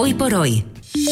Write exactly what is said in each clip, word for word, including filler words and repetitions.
Hoy por hoy.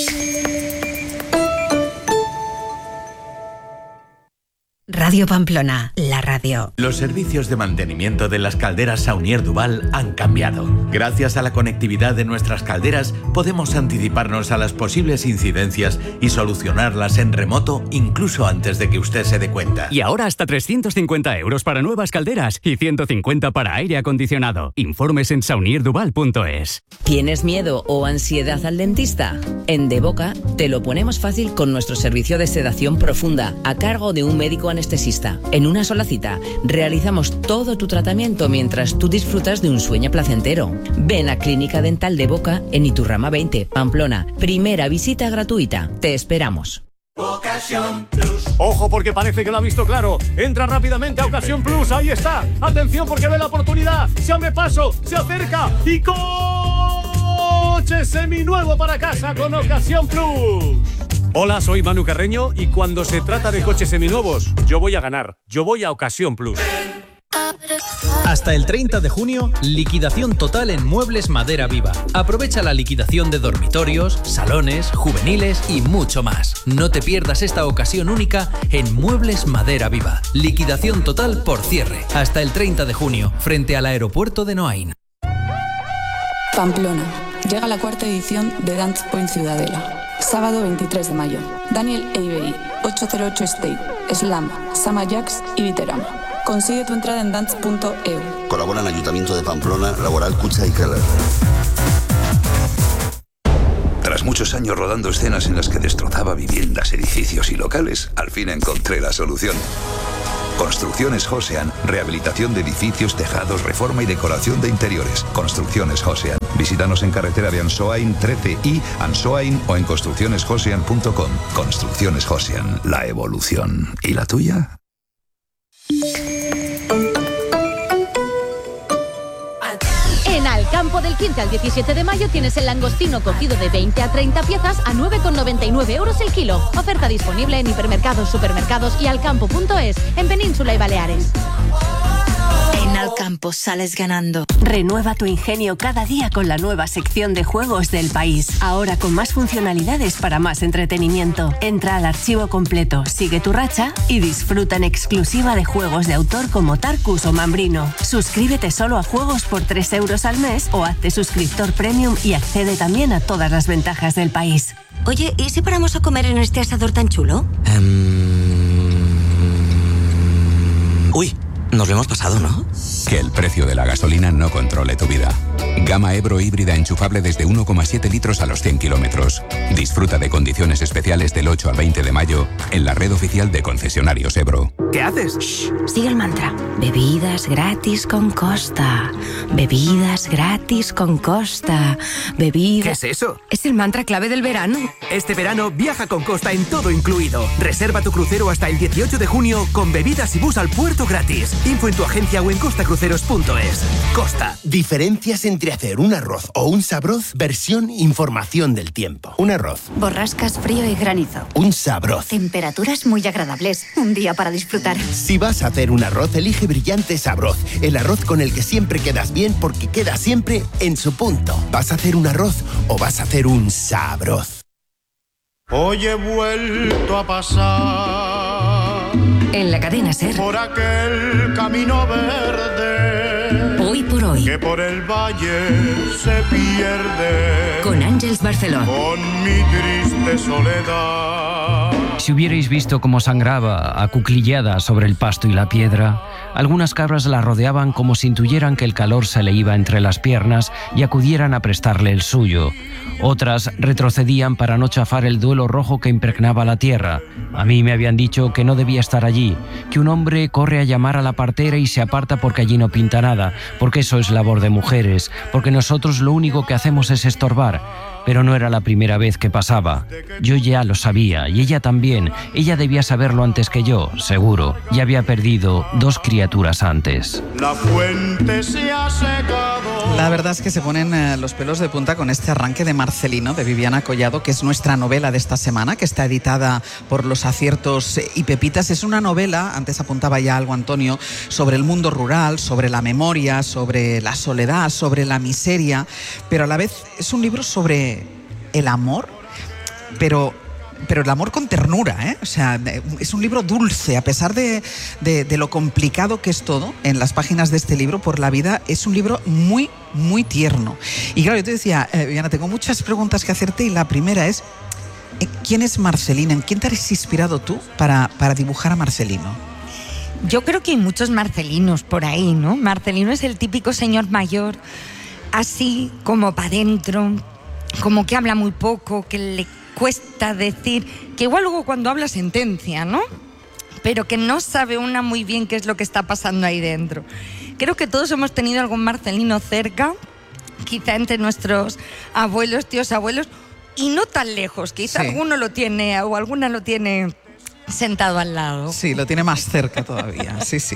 Radio Pamplona, la radio. Los servicios de mantenimiento de las calderas Saunier Duval han cambiado. Gracias a la conectividad de nuestras calderas, podemos anticiparnos a las posibles incidencias y solucionarlas en remoto incluso antes de que usted se dé cuenta. Y ahora hasta trescientos cincuenta euros para nuevas calderas y ciento cincuenta para aire acondicionado. Informes en saunier duval punto es. ¿Tienes miedo o ansiedad al dentista? En De Boca te lo ponemos fácil con nuestro servicio de sedación profunda a cargo de un médico anestesista. En una sola cita, realizamos todo tu tratamiento mientras tú disfrutas de un sueño placentero. Ven a Clínica Dental de Boca en Iturrama veinte, Pamplona. Primera visita gratuita. Te esperamos. Ocasión Plus. Ojo, porque parece que lo ha visto claro. Entra rápidamente a Ocasión Plus. Ahí está. Atención, porque ve la oportunidad. Se abre paso, se acerca y coche seminuevo para casa con Ocasión Plus. Hola, soy Manu Carreño y cuando se trata de coches seminuevos, yo voy a ganar. Yo voy a Ocasión Plus. Hasta el treinta de junio, liquidación total en Muebles Madera Viva. Aprovecha la liquidación de dormitorios, salones, juveniles y mucho más. No te pierdas esta ocasión única en Muebles Madera Viva. Liquidación total por cierre. Hasta el treinta de junio, frente al aeropuerto de Noain. Pamplona. Llega la cuarta edición de Dance Point Ciudadela. Sábado veintitrés de mayo. Daniel Avery, ochocientos ocho State, Slam, Sama Jax y Viterama. Consigue tu entrada en dance punto e u. Colaboran Ayuntamiento de Pamplona, Laboral Cucha y Keller. Tras muchos años rodando escenas en las que destrozaba viviendas, edificios y locales, al fin encontré la solución. Construcciones Josean, rehabilitación de edificios, tejados, reforma y decoración de interiores. Construcciones Josean. Visítanos en carretera de Ansoain trece y Ansoain o en construcciones josean punto com. Construcciones Josean, la evolución. ¿Y la tuya? En Alcampo del quince al diecisiete de mayo tienes el langostino cocido de veinte a treinta piezas a nueve con noventa y nueve euros el kilo. Oferta disponible en hipermercados, supermercados y alcampo punto es en Península y Baleares. En Alcampo sales ganando. Renueva tu ingenio cada día con la nueva sección de juegos del país. Ahora con más funcionalidades para más entretenimiento. Entra al archivo completo, sigue tu racha y disfruta en exclusiva de juegos de autor como Tarkus o Mambrino. Suscríbete solo a juegos por tres euros al mes o hazte suscriptor premium y accede también a todas las ventajas del país. Oye, ¿y si paramos a comer en este asador tan chulo? Um... Uy. Nos lo hemos pasado, ¿no? Que el precio de la gasolina no controle tu vida. Gama Ebro híbrida enchufable desde uno coma siete litros a los cien kilómetros. Disfruta de condiciones especiales del ocho al veinte de mayo en la red oficial de concesionarios Ebro. ¿Qué haces? Shh, sigue el mantra. Bebidas gratis con Costa. Bebidas gratis con Costa. Bebidas... ¿Qué es eso? Es el mantra clave del verano. Este verano viaja con Costa en todo incluido. Reserva tu crucero hasta el dieciocho de junio con bebidas y bus al puerto gratis. Info en tu agencia o en costacruceros punto es. Costa. Diferencias entre hacer un arroz o un sabroz, versión información del tiempo. Un arroz. Borrascas, frío y granizo. Un sabroz. Temperaturas muy agradables. Un día para disfrutar. Si vas a hacer un arroz, elige Brillante Sabroz. El arroz con el que siempre quedas bien porque queda siempre en su punto. ¿Vas a hacer un arroz o vas a hacer un sabroz? Hoy he vuelto a pasar en la cadena SER por aquel camino verde, hoy por hoy, que por el valle se pierde, con Ángels Barceló, con mi triste soledad. Si hubierais visto cómo sangraba, acuclillada sobre el pasto y la piedra, algunas cabras la rodeaban como si intuyeran que el calor se le iba entre las piernas y acudieran a prestarle el suyo. Otras retrocedían para no chafar el duelo rojo que impregnaba la tierra. A mí me habían dicho que no debía estar allí, que un hombre corre a llamar a la partera y se aparta porque allí no pinta nada, porque eso es labor de mujeres, porque nosotros lo único que hacemos es estorbar. Pero no era la primera vez que pasaba. Yo ya lo sabía, y ella también. Ella debía saberlo antes que yo, seguro. Ya había perdido dos criaturas antes. La fuente se ha secado. La verdad es que se ponen eh, los pelos de punta con este arranque de Marcelino, de Viviana Collado, que es nuestra novela de esta semana, que está editada por Los Aciertos y Pepitas. Es una novela, antes apuntaba ya algo Antonio, sobre el mundo rural, sobre la memoria, sobre la soledad, sobre la miseria, pero a la vez es un libro sobre el amor, pero... pero el amor con ternura, ¿eh? O sea, es un libro dulce, a pesar de, de, de lo complicado que es todo en las páginas de este libro por la vida, es un libro muy, muy tierno. Y claro, yo te decía, eh, Viviana, tengo muchas preguntas que hacerte y la primera es, ¿quién es Marcelino? ¿En quién te has inspirado tú para, para dibujar a Marcelino? Yo creo que hay muchos Marcelinos por ahí, ¿no? Marcelino es el típico señor mayor, así como para adentro, como que habla muy poco, que le cuesta decir, que igual luego cuando habla sentencia, ¿no? Pero que no sabe una muy bien qué es lo que está pasando ahí dentro. Creo que todos hemos tenido algún Marcelino cerca, quizá entre nuestros abuelos, tíos, abuelos, y no tan lejos, quizá sí. alguno lo tiene o alguna lo tiene sentado al lado. Sí, lo tiene más cerca todavía, sí, sí.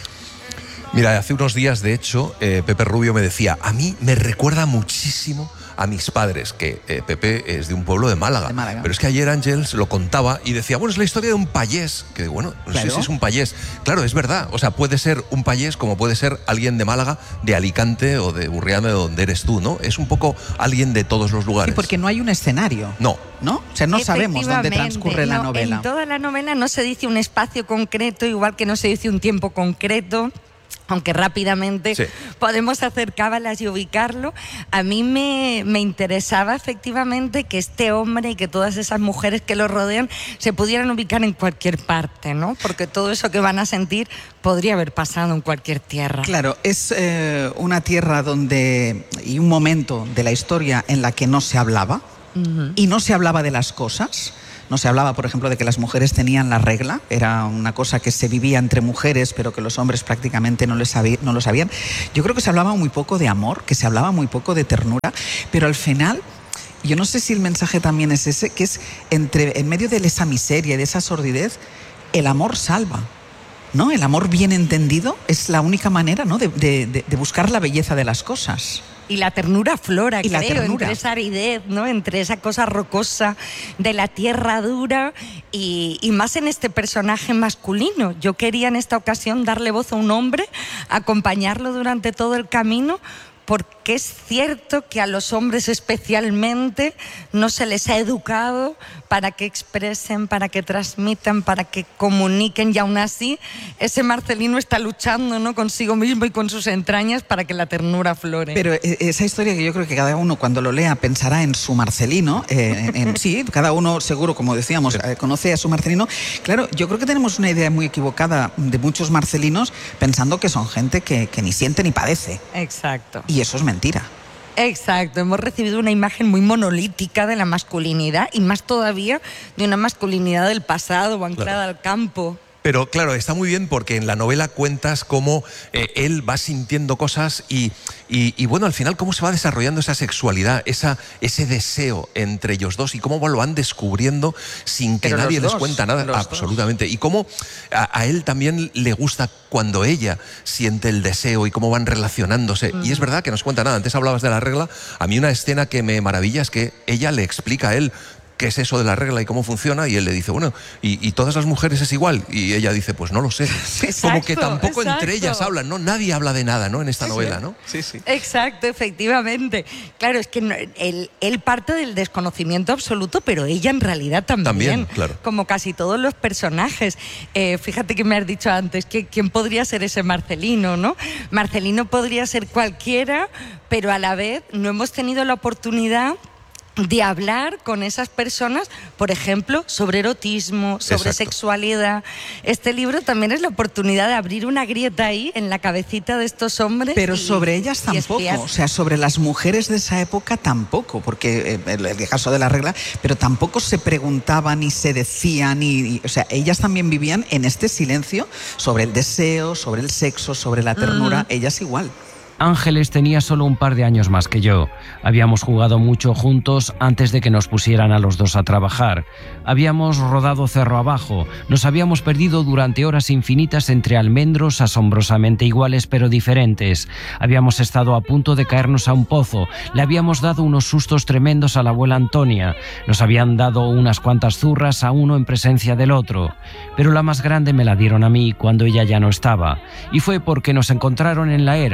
Mira, hace unos días, de hecho, eh, Pepe Rubio me decía, a mí me recuerda muchísimo a mis padres, que eh, Pepe es de un pueblo de Málaga, de Málaga. Pero es que ayer Ángels lo contaba y decía, bueno, es la historia de un payés, que bueno, no claro. sé si es un payés. Claro, es verdad, o sea, puede ser un payés como puede ser alguien de Málaga, de Alicante o de Burriana, de donde eres tú, ¿no? Es un poco alguien de todos los lugares. Sí, porque no hay un escenario. No. ¿No? O sea, no sabemos dónde transcurre la no, novela. En toda la novela no se dice un espacio concreto, igual que no se dice un tiempo concreto. Aunque rápidamente sí. podemos hacer cábalas y ubicarlo, a mí me, me interesaba efectivamente que este hombre y que todas esas mujeres que lo rodean se pudieran ubicar en cualquier parte, ¿no? Porque todo eso que van a sentir podría haber pasado en cualquier tierra. Claro, es eh, una tierra donde, y un momento de la historia en la que no se hablaba, uh-huh. y no se hablaba de las cosas. No se hablaba, por ejemplo, de que las mujeres tenían la regla, era una cosa que se vivía entre mujeres, pero que los hombres prácticamente no, les sabí, no lo sabían. Yo creo que se hablaba muy poco de amor, que se hablaba muy poco de ternura, pero al final, yo no sé si el mensaje también es ese, que es entre, en medio de esa miseria y de esa sordidez, el amor salva, ¿no? El amor bien entendido es la única manera, ¿no?, de, de, de buscar la belleza de las cosas. Y la ternura flora, y creo, la ternura. entre esa aridez, ¿no? Entre esa cosa rocosa de la tierra dura y, y más en este personaje masculino. Yo quería en esta ocasión darle voz a un hombre, acompañarlo durante todo el camino, porque es cierto que a los hombres especialmente no se les ha educado para que expresen, para que transmitan, para que comuniquen, y aún así ese Marcelino está luchando, ¿no?, consigo mismo y con sus entrañas para que la ternura flore. Pero esa historia que yo creo que cada uno cuando lo lea pensará en su Marcelino, eh, en, en, sí, cada uno seguro, como decíamos, eh, conoce a su Marcelino. Claro, yo creo que tenemos una idea muy equivocada de muchos Marcelinos pensando que son gente que, que ni siente ni padece. Exacto. Y eso es mentira. Exacto, hemos recibido una imagen muy monolítica de la masculinidad y más todavía de una masculinidad del pasado, anclada claro. al campo. Pero claro, está muy bien porque en la novela cuentas cómo eh, él va sintiendo cosas y, y, y bueno, al final cómo se va desarrollando esa sexualidad, esa, ese deseo entre ellos dos y cómo lo van descubriendo sin que Pero nadie les dos, cuenta nada. Absolutamente. Dos. Y cómo a, a él también le gusta cuando ella siente el deseo y cómo van relacionándose. Mm. Y es verdad que no se cuenta nada. Antes hablabas de la regla. A mí una escena que me maravilla es que ella le explica a él qué es eso de la regla y cómo funciona, y él le dice, bueno, ¿y, y todas las mujeres es igual? Y ella dice, pues no lo sé. Exacto, como que tampoco exacto. entre ellas hablan, ¿no? Nadie habla de nada, ¿no?, en esta sí, novela, ¿no? Sí, sí. Exacto, efectivamente. Claro, es que no, él, él parte del desconocimiento absoluto, pero ella en realidad también. También, claro. Como casi todos los personajes. Eh, fíjate que me has dicho antes, que ¿quién podría ser ese Marcelino, no? Marcelino podría ser cualquiera, pero a la vez no hemos tenido la oportunidad de hablar con esas personas, por ejemplo, sobre erotismo, sobre Exacto. sexualidad. Este libro también es la oportunidad de abrir una grieta ahí en la cabecita de estos hombres. Pero y, sobre ellas tampoco, o sea, sobre las mujeres de esa época tampoco, porque eh, el, el caso de la regla, pero tampoco se preguntaban ni se decían, ni, o sea, ellas también vivían en este silencio sobre el deseo, sobre el sexo, sobre la ternura, mm. ellas igual. Ángeles tenía solo un par de años más que yo. Habíamos jugado mucho juntos antes de que nos pusieran a los dos a trabajar. Habíamos rodado cerro abajo, nos habíamos perdido durante horas infinitas entre almendros asombrosamente iguales pero diferentes. Habíamos estado a punto de caernos a un pozo, le habíamos dado unos sustos tremendos a la abuela Antonia, nos habían dado unas cuantas zurras a uno en presencia del otro. Pero la más grande me la dieron a mí cuando ella ya no estaba. Y fue porque nos encontraron en la era, solos,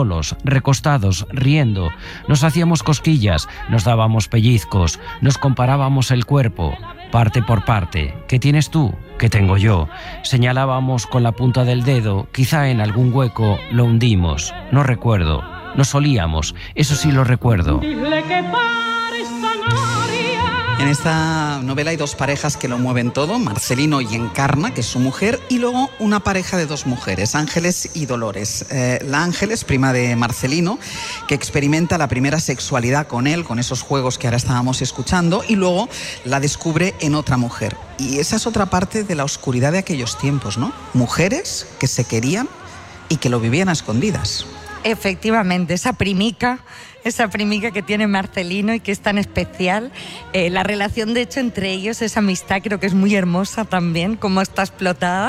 solos, recostados, riendo. Nos hacíamos cosquillas, nos dábamos pellizcos, nos comparábamos el cuerpo, parte por parte. ¿Qué tienes tú? ¿Qué tengo yo? Señalábamos con la punta del dedo, quizá en algún hueco lo hundimos. No recuerdo. Nos olíamos, eso sí lo recuerdo. En esta novela hay dos parejas que lo mueven todo, Marcelino y Encarna, que es su mujer, y luego una pareja de dos mujeres, Ángeles y Dolores. Eh, la Ángeles, prima de Marcelino, que experimenta la primera sexualidad con él, con esos juegos que ahora estábamos escuchando, y luego la descubre en otra mujer. Y esa es otra parte de la oscuridad de aquellos tiempos, ¿no? Mujeres que se querían y que lo vivían a escondidas. Efectivamente, esa primica, esa primica que tiene Marcelino y que es tan especial. Eh, la relación, de hecho, entre ellos, esa amistad, creo que es muy hermosa también, cómo está explotada.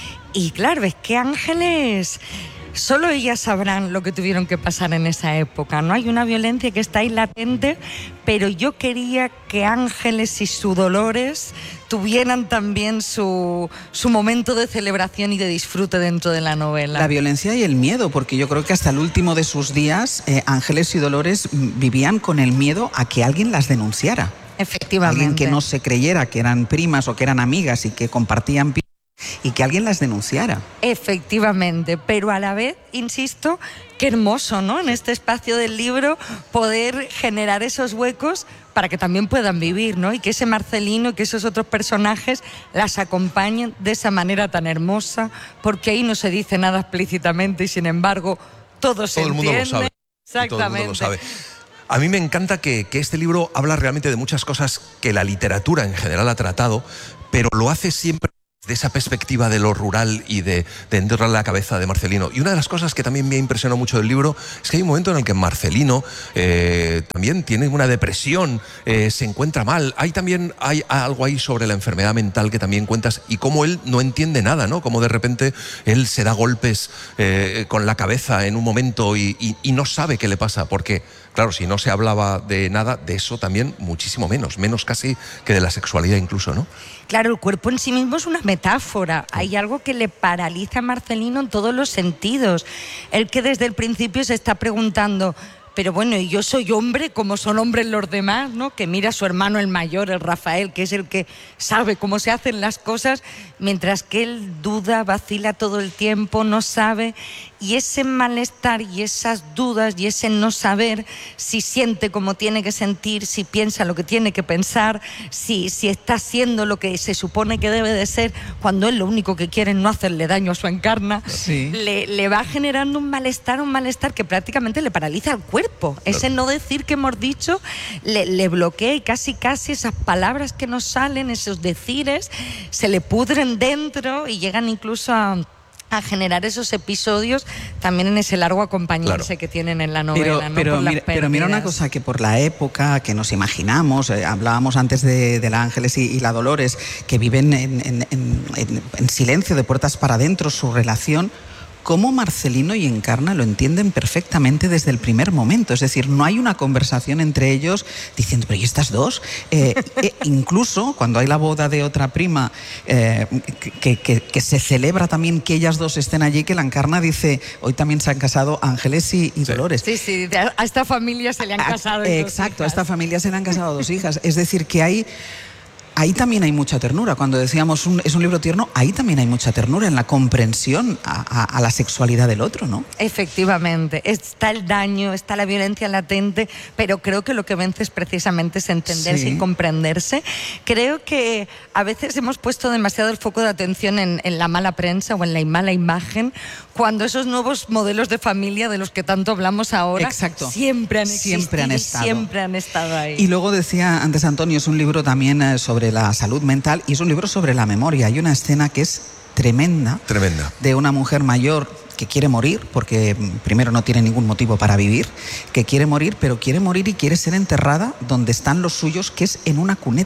Y claro, es que Ángeles, solo ellas sabrán lo que tuvieron que pasar en esa época, ¿no? Hay una violencia que está ahí latente, pero yo quería que Ángeles y su Dolores tuvieran también su, su momento de celebración y de disfrute dentro de la novela. La violencia y el miedo, porque yo creo que hasta el último de sus días, eh, Ángeles y Dolores vivían con el miedo a que alguien las denunciara. Efectivamente. Alguien que no se creyera que eran primas o que eran amigas y que compartían pies, y que alguien las denunciara. Efectivamente, pero a la vez, insisto, qué hermoso, ¿no? En este espacio del libro poder generar esos huecos para que también puedan vivir, ¿no? Y que ese Marcelino y que esos otros personajes las acompañen de esa manera tan hermosa, porque ahí no se dice nada explícitamente y sin embargo todo se entiende. Todo el mundo lo sabe. Exactamente. Todo el mundo lo sabe. A mí me encanta que, que este libro habla realmente de muchas cosas que la literatura en general ha tratado, pero lo hace siempre de esa perspectiva de lo rural y de, de entrar en la cabeza de Marcelino. Y una de las cosas que también me impresionó mucho del libro es que hay un momento en el que Marcelino eh, también tiene una depresión, eh, se encuentra mal. Hay también hay algo ahí sobre la enfermedad mental que también cuentas y cómo él no entiende nada, ¿no? Cómo de repente él se da golpes eh, con la cabeza en un momento y, y, y no sabe qué le pasa, porque claro, si no se hablaba de nada, de eso también muchísimo menos, menos casi que de la sexualidad incluso, ¿no? Claro, el cuerpo en sí mismo es una metáfora. Hay algo que le paraliza a Marcelino en todos los sentidos. El que desde el principio se está preguntando, pero bueno, y yo soy hombre como son hombres los demás, ¿no? Que mira a su hermano el mayor, el Rafael, que es el que sabe cómo se hacen las cosas, mientras que él duda, vacila todo el tiempo, no sabe. Y ese malestar y esas dudas y ese no saber si siente como tiene que sentir, si piensa lo que tiene que pensar, si, si está haciendo lo que se supone que debe de ser, cuando él lo único que quiere es no hacerle daño a su Encarna, sí. le, le va generando un malestar, un malestar que prácticamente le paraliza al cuerpo. Claro. Ese no decir que hemos dicho le, le bloquea y casi casi esas palabras que nos salen, esos decires, se le pudren dentro y llegan incluso a... a generar esos episodios también en ese largo acompañarse claro. que tienen en la novela. Pero, ¿no? pero, mira, pero mira una cosa, que por la época que nos imaginamos, eh, hablábamos antes de, de la Ángeles y, y la Dolores, que viven en, en, en, en silencio, de puertas para adentro, su relación, cómo Marcelino y Encarna lo entienden perfectamente desde el primer momento. Es decir, no hay una conversación entre ellos diciendo, pero ¿y estas dos? Eh, eh, incluso cuando hay la boda de otra prima, eh, que, que, que se celebra también que ellas dos estén allí, que la Encarna dice, hoy también se han casado Ángeles y, y Dolores. Sí, sí, a esta familia se le han casado a, Exacto, a esta familia se le han casado dos hijas. Es decir, que hay... Ahí también hay mucha ternura. Cuando decíamos un, es un libro tierno, ahí también hay mucha ternura en la comprensión a, a, a la sexualidad del otro, ¿no? Efectivamente. Está el daño, está la violencia latente, pero creo que lo que vence es precisamente es entenderse sí. y comprenderse. Creo que a veces hemos puesto demasiado el foco de atención en, en la mala prensa o en la mala imagen, cuando esos nuevos modelos de familia de los que tanto hablamos ahora Exacto. siempre han existido siempre han estado. siempre han estado ahí. Y luego decía antes Antonio, es un libro también sobre la salud mental y es un libro sobre la memoria. Hay una escena que es tremenda, tremenda. de una mujer mayor que quiere morir, porque primero no tiene ningún motivo para vivir, que quiere morir, pero quiere morir y quiere ser enterrada donde están los suyos, que es en una cuneta.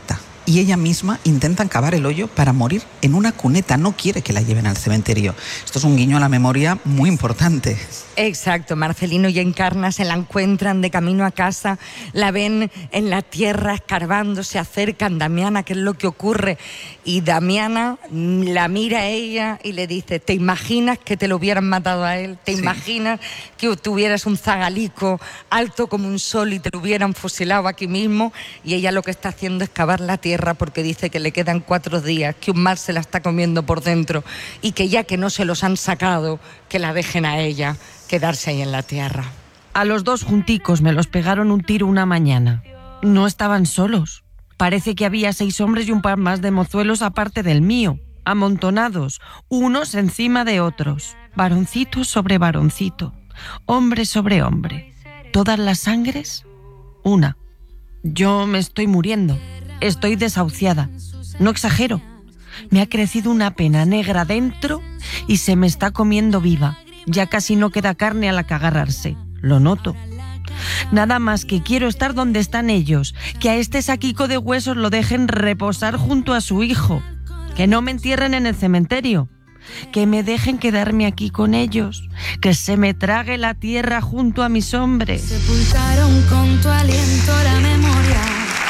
y ella misma intentan cavar el hoyo para morir en una cuneta. No quiere que la lleven al cementerio. Esto es un guiño a la memoria muy importante. Exacto, Marcelino y Encarna se la encuentran de camino a casa, la ven en la tierra escarbando, se acercan, Damiana, ¿qué es lo que ocurre? Y Damiana la mira a ella y le dice, ¿te imaginas que te lo hubieran matado a él? ¿Te sí. imaginas que tuvieras un zagalico alto como un sol y te lo hubieran fusilado aquí mismo? Y ella lo que está haciendo es cavar la tierra porque dice que le quedan cuatro días, que un mal se la está comiendo por dentro y que ya que no se los han sacado, que la dejen a ella quedarse ahí en la tierra. A los dos junticos me los pegaron un tiro una mañana. No estaban solos. Parece que había seis hombres y un par más de mozuelos aparte del mío, amontonados, unos encima de otros, varoncito sobre varoncito, hombre sobre hombre. ¿Todas las sangres? Una. Yo me estoy muriendo. Estoy desahuciada. No exagero. Me ha crecido una pena negra dentro y se me está comiendo viva. Ya casi no queda carne a la que agarrarse. Lo noto. Nada más que quiero estar donde están ellos, que a este saquico de huesos lo dejen reposar junto a su hijo, que no me entierren en el cementerio, que me dejen quedarme aquí con ellos, que se me trague la tierra junto a mis hombres. Sepultaron con tu aliento la memoria.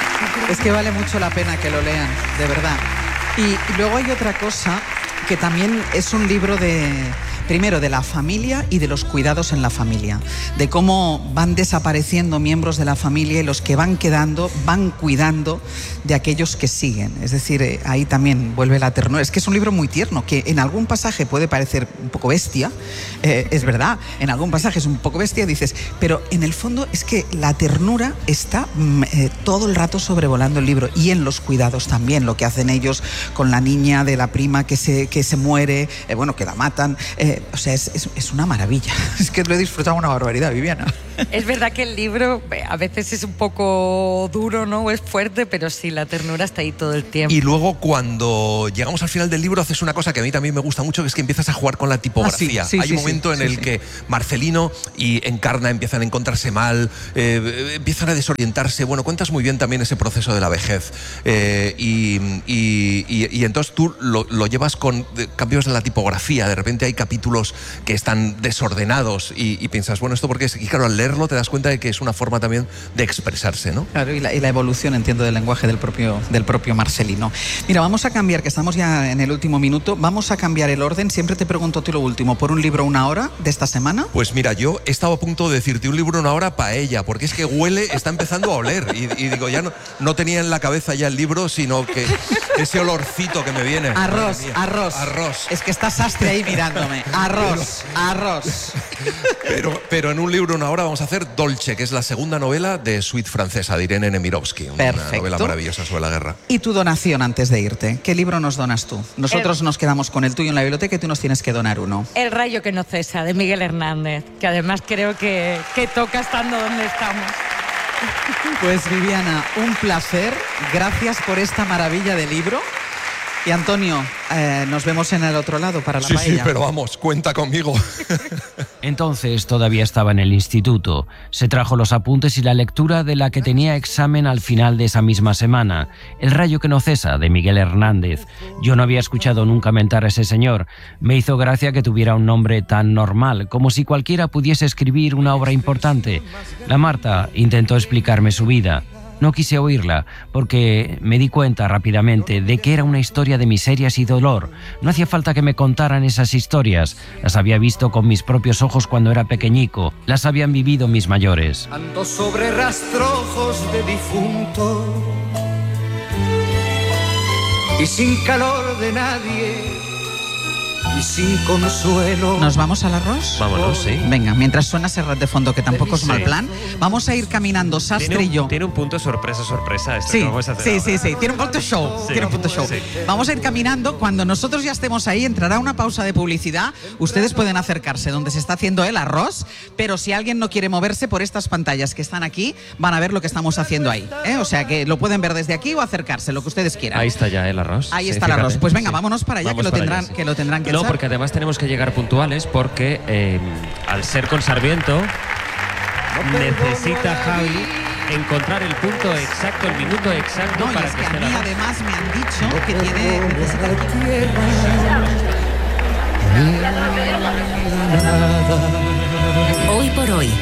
Es que vale mucho la pena que lo lean, de verdad. Y, y luego hay otra cosa que también es un libro de... Primero, de la familia y de los cuidados en la familia, de cómo van desapareciendo miembros de la familia y los que van quedando van cuidando de aquellos que siguen. Es decir, eh, ahí también vuelve la ternura. Es que es un libro muy tierno, que en algún pasaje puede parecer un poco bestia, eh, es verdad, en algún pasaje es un poco bestia, dices, pero en el fondo es que la ternura está mm, eh, todo el rato sobrevolando el libro, y en los cuidados también, lo que hacen ellos con la niña de la prima que se, que se muere, eh, bueno, que la matan, eh, o sea, es, es, es una maravilla. Es que lo he disfrutado una barbaridad, Viviana. Es verdad que el libro a veces es un poco duro, ¿no? Es fuerte, pero sí, la ternura está ahí todo el tiempo. Y luego cuando llegamos al final del libro haces una cosa que a mí también me gusta mucho, que es que empiezas a jugar con la tipografía. Ah, sí, sí, Hay sí, un momento sí, en sí, el sí. que Marcelino y Encarna empiezan a encontrarse mal, eh, empiezan a desorientarse. Bueno, cuentas muy bien también ese proceso de la vejez. Eh, y, y, y, y entonces tú lo, lo llevas con cambios en la tipografía. De repente hay capítulos que están desordenados y, y piensas, bueno, ¿esto por qué es? Y claro, al leerlo te das cuenta de que es una forma también de expresarse, ¿no? Claro, y la, y la evolución, entiendo, del lenguaje del propio, del propio Marcelino. Mira, vamos a cambiar, que estamos ya en el último minuto, vamos a cambiar el orden. Siempre te pregunto a ti lo último, ¿por un libro una hora de esta semana? Pues mira, yo estaba a punto de decirte un libro una hora para ella, porque es que huele, está empezando a oler. Y, y digo, ya no, no tenía en la cabeza ya el libro, sino que ese olorcito que me viene. Arroz, arroz. Arroz. Es que está Sastre ahí mirándome. Arroz, arroz. Pero, pero en un libro una hora vamos a hacer Dolce, que es la segunda novela de Suite francesa, de Irene Nemirovsky. Una Perfecto. novela maravillosa sobre la guerra. Y tu donación antes de irte. ¿Qué libro nos donas tú? Nosotros el... nos quedamos con el tuyo en la biblioteca y tú nos tienes que donar uno. El rayo que no cesa, de Miguel Hernández, que además creo que, que toca estando donde estamos. Pues Viviana, un placer. Gracias por esta maravilla de libro. Y Antonio, eh, nos vemos en el otro lado para la sí, paella. Sí, pero vamos, cuenta conmigo. Entonces todavía estaba en el instituto. Se trajo los apuntes y la lectura de la que tenía examen al final de esa misma semana. El rayo que no cesa, de Miguel Hernández. Yo no había escuchado nunca mentar a ese señor. Me hizo gracia que tuviera un nombre tan normal, como si cualquiera pudiese escribir una obra importante. La Marta intentó explicarme su vida. No quise oírla, porque me di cuenta rápidamente de que era una historia de miserias y dolor. No hacía falta que me contaran esas historias. Las había visto con mis propios ojos cuando era pequeñico. Las habían vivido mis mayores. Ando sobre rastrojos de difunto y sin calor de nadie y sin consuelo. ¿Nos vamos al arroz? Vámonos, sí. Venga, mientras suena Serrat de fondo, que tampoco es mal plan, vamos a ir caminando Sastre tiene un, y yo. Tiene un punto sorpresa, sorpresa. Esto Sí, que vamos a hacer sí, ahora. sí, sí, tiene un punto show. Sí. Tiene un punto show. Sí. Vamos a ir caminando. Cuando nosotros ya estemos ahí, entrará una pausa de publicidad. Ustedes pueden acercarse donde se está haciendo el arroz, pero si alguien no quiere moverse, por estas pantallas que están aquí, van a ver lo que estamos haciendo ahí, ¿eh? O sea que lo pueden ver desde aquí o acercarse, lo que ustedes quieran. Ahí está ya el arroz. Ahí Sí, está el fíjate. arroz. Pues venga, Sí. vámonos para allá, Vamos que lo para tendrán, allá, sí. que lo tendrán que No, echar. porque además tenemos que llegar puntuales, porque eh, al ser con Sarmiento necesita Javi encontrar el punto exacto, el minuto exacto No, y para es que que a esté mí la... además me han dicho que tiene... Hoy por hoy.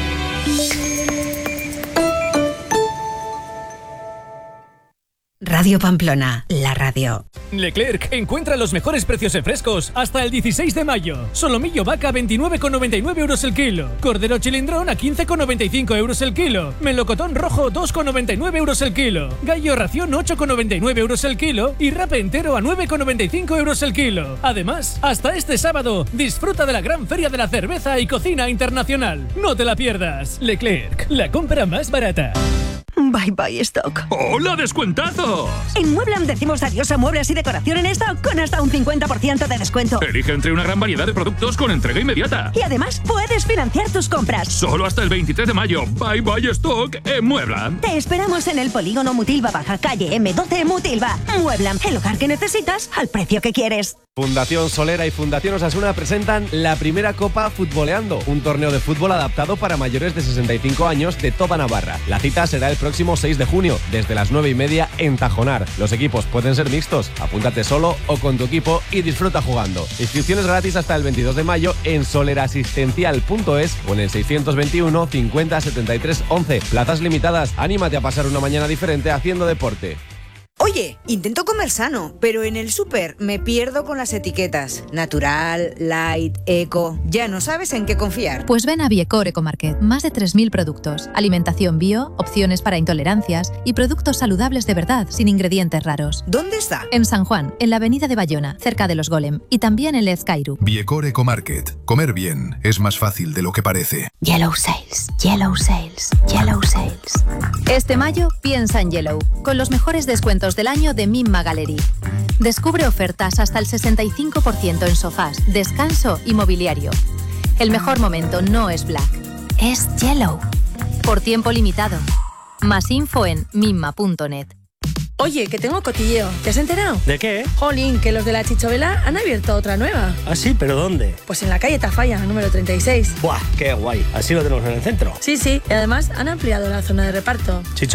Radio Pamplona, la radio. Leclerc encuentra los mejores precios en frescos hasta el dieciséis de mayo. Solomillo vaca a veintinueve con noventa y nueve euros el kilo. Cordero chilindrón a quince con noventa y cinco euros el kilo. Melocotón rojo dos con noventa y nueve euros el kilo. Gallo ración ocho con noventa y nueve euros el kilo. Y rape entero a nueve con noventa y cinco euros el kilo. Además, hasta este sábado, disfruta de la gran feria de la cerveza y cocina internacional. No te la pierdas. Leclerc, la compra más barata. Bye bye stock. ¡Hola, descuentazos! En Mueblam decimos adiós a muebles y decoración en stock con hasta un cincuenta por ciento de descuento. Elige entre una gran variedad de productos con entrega inmediata. Y además puedes financiar tus compras. Solo hasta el veintitrés de mayo. Bye bye stock en Mueblam. Te esperamos en el polígono Mutilva Baja, calle eme doce Mutilva. Mueblam, el hogar que necesitas al precio que quieres. Fundación Solera y Fundación Osasuna presentan la primera Copa Futboleando, un torneo de fútbol adaptado para mayores de sesenta y cinco años de toda Navarra. La cita será el próximo seis de junio, desde las nueve y media en Tajonar. Los equipos pueden ser mixtos, apúntate solo o con tu equipo y disfruta jugando. Inscripciones gratis hasta el veintidós de mayo en solerasistencial punto es o en el seiscientos veintiuno cincuenta setenta y tres once. Plazas limitadas, anímate a pasar una mañana diferente haciendo deporte. Oye, intento comer sano, pero en el súper me pierdo con las etiquetas. Natural, light, eco... Ya no sabes en qué confiar. Pues ven a Biecor Ecomarket. Más de tres mil productos. Alimentación bio, opciones para intolerancias y productos saludables de verdad, sin ingredientes raros. ¿Dónde está? En San Juan, en la avenida de Bayona, cerca de los Golem. Y también en Lezcairu. Biecor Ecomarket. Comer bien es más fácil de lo que parece. Yellow Sales, Yellow Sales, Yellow Sales. Este mayo piensa en Yellow, con los mejores descuentos del año de Mimma Gallery. Descubre ofertas hasta el sesenta y cinco por ciento en sofás, descanso y mobiliario. El mejor momento no es Black, es Yellow. Por tiempo limitado. Más info en mimma punto net. Oye, que tengo cotilleo. ¿Te has enterado? ¿De qué? Jolín, que los de la Chichovela han abierto otra nueva. ¿Ah, sí? ¿Pero dónde? Pues en la calle Tafalla, número treinta y seis. ¡Buah, qué guay! Así lo tenemos en el centro. Sí, sí. Y además han ampliado la zona de reparto. Chicho